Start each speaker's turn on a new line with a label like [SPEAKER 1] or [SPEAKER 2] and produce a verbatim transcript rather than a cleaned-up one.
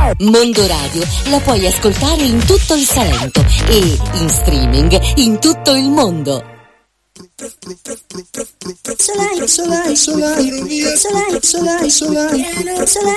[SPEAKER 1] Mondo Radio la puoi ascoltare in tutto il Salento e in streaming in tutto il mondo.
[SPEAKER 2] Solai, solai, solai, solai, solai, solai, solai,